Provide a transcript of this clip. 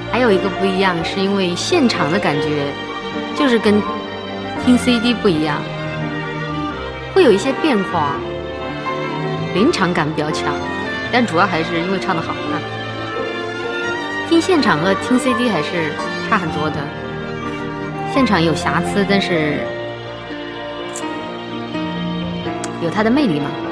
还有一个不一样，是因为现场的感觉就是跟听 CD 不一样，会有一些变化，临场感比较强，但主要还是因为唱得好。听现场和听 CD 还是差很多的，现场有瑕疵，但是有它的魅力嘛。